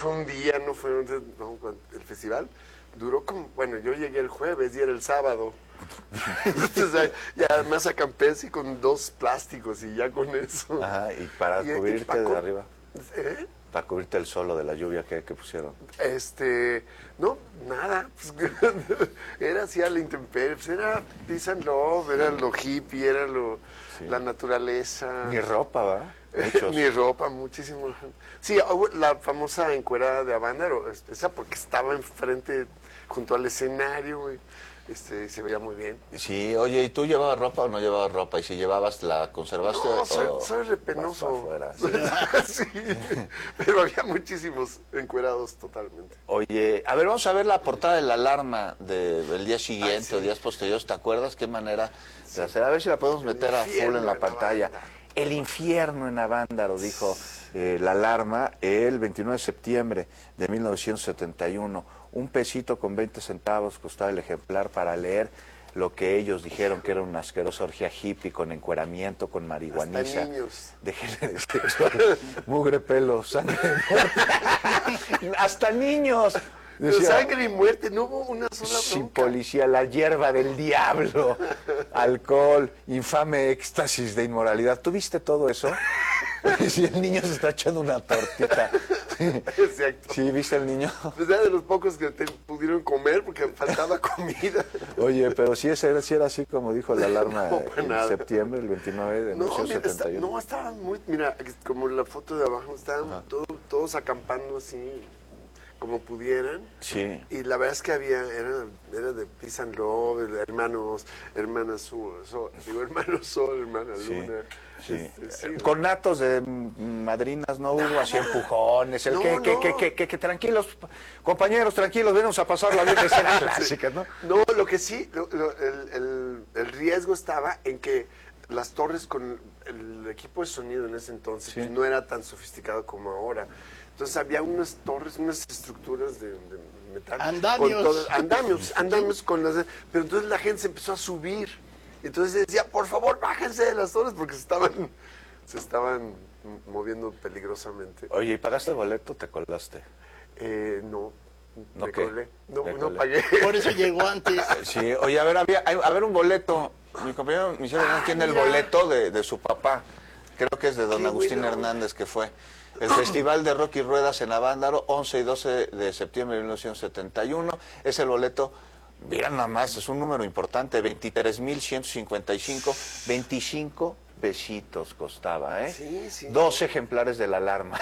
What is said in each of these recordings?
fue un día, no fue el festival duró como, bueno, yo llegué el jueves y era el sábado. Entonces ya además acampé así con 2 plásticos y ya con eso. Ajá, y para cubrirte de arriba. Para cubrirte el solo de la lluvia que pusieron. No, nada. Pues, era así a la intemperie, pues era peace and love, era lo hippie, era la naturaleza. Ni ropa, ¿va? Ni ropa, muchísimo. Sí, la famosa encuerada de Avándaro, esa porque estaba enfrente, junto al escenario, y se veía muy bien. Sí, oye, ¿y tú llevabas ropa o no llevabas ropa? Y si llevabas, ¿la conservaste? No, soy repenoso. Sí. Sí, pero había muchísimos encuerados totalmente. Oye, a ver, vamos a ver la portada de la alarma del día siguiente sí. o días posteriores. ¿Te acuerdas qué manera de hacer? A ver si la podemos meter a full en la pantalla. El infierno en Avándaro, dijo la alarma el 29 de septiembre de 1971. Un pesito con 20 centavos costaba el ejemplar para leer lo que ellos dijeron que era una asquerosa orgía hippie con encueramiento, con marihuaniza. Hasta niños. De género sexual, mugre, pelo, sangre de muerte. Hasta niños. Decía, sangre y muerte, no hubo una sola bronca. Sin policía, la hierba del diablo, alcohol, infame éxtasis de inmoralidad. ¿Tú viste todo eso? Si el niño se está echando una tortita. Exacto. ¿Sí viste el niño? Pues era de los pocos que pudieron comer porque faltaba comida. Oye, pero sí era así como dijo la alarma en septiembre, el 29 de 1971. No, estaban muy, mira, como la foto de abajo, estaban todos acampando así como pudieran. Sí. Y la verdad es que era de peace and love, de hermanos, hermanas sol, hermana luna. Sí. Con natos de madrinas no hubo así empujones, que tranquilos, compañeros, tranquilos, venimos a pasar la vida, escena clásica, ¿no? No, lo que sí, el riesgo estaba en que las torres con el equipo de sonido en ese entonces pues, no era tan sofisticado como ahora. Entonces había unas torres, unas estructuras de metal. Andamios con las... Pero entonces la gente se empezó a subir. Entonces decía, por favor, bájense de las torres porque se estaban moviendo peligrosamente. Oye, ¿y pagaste boleto o te colaste? No. ¿No me qué? colé. No pagué. Por eso llegó antes. Sí, oye, a ver un boleto. Mi compañero Michelle tiene el boleto de su papá. Creo que es de don Agustín Hernández que fue. El Festival de Rock y Ruedas en Avándaro, 11 y 12 de septiembre de 1971. Es el boleto, mira nada más, es un número importante, 23,155, 25 pesitos costaba, ¿eh? Sí. 2 ejemplares de la alarma,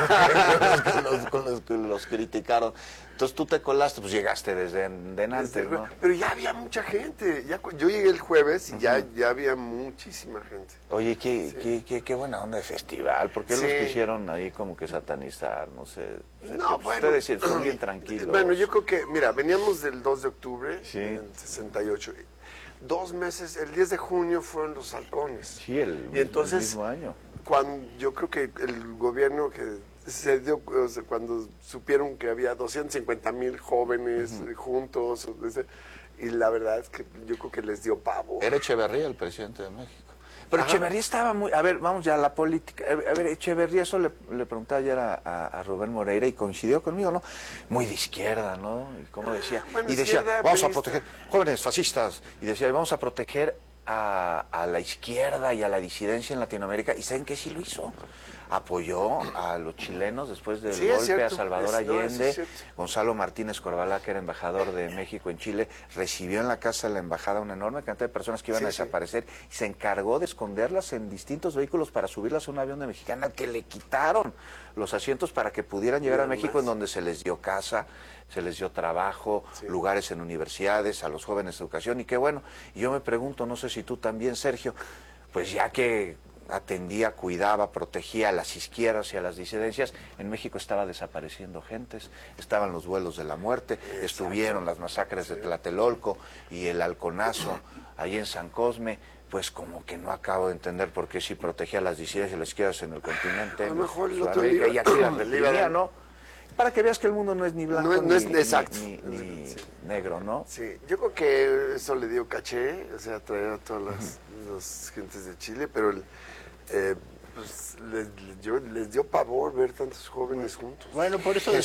con los que los criticaron. Entonces tú te colaste, pues llegaste desde antes, ¿no? Pero ya había mucha gente. Yo llegué el jueves y ya había muchísima gente. Oye, qué buena onda de festival. ¿Por qué los quisieron ahí como que satanizar? No sé. No, bueno. Ustedes son bien tranquilos. Bueno, yo creo que, mira, veníamos del 2 de octubre en 68. 2 meses, el 10 de junio fueron los halcones. Sí, el mismo año. Yo creo que el gobierno que se dio, o sea, cuando supieron que había 250,000 jóvenes juntos, y la verdad es que yo creo que les dio pavo. Era Echeverría el presidente de México. Pero Echeverría estaba muy... A ver, vamos ya a la política. A ver, Echeverría, eso le preguntaba ayer a Rubén Moreira y coincidió conmigo, ¿no? Muy de izquierda, ¿no? Y como decía... Bueno, y decía, vamos a priista. proteger jóvenes fascistas. Y decía, vamos a proteger a la izquierda y a la disidencia en Latinoamérica. ¿Y saben qué? Sí lo hizo. Apoyó a los chilenos después del golpe a Salvador Allende. Gonzalo Martínez Corbalá, que era embajador de México en Chile, recibió en la casa de la embajada una enorme cantidad de personas que iban a desaparecer y se encargó de esconderlas en distintos vehículos para subirlas a un avión de Mexicana, que le quitaron los asientos para que pudieran llegar a México, en donde se les dio casa, se les dio trabajo, lugares en universidades, a los jóvenes educación, y qué bueno. Y yo me pregunto, no sé si tú también, Sergio, pues ya que atendía, cuidaba, protegía a las izquierdas y a las disidencias, en México estaba desapareciendo gentes, estaban los vuelos de la muerte, estuvieron las masacres de Tlatelolco y el halconazo ahí en San Cosme. Pues como que no acabo de entender por qué si protegía a las disidencias y a las izquierdas en el continente, a lo mejor el otro Sudamérica, y aquí las reprimía, ¿no? Para que veas que el mundo no es ni blanco ni negro, ¿no? Sí, yo creo que eso le dio caché, o sea, traer a todas las gentes de Chile, pero pues les dio pavor ver tantos jóvenes juntos. Bueno, por eso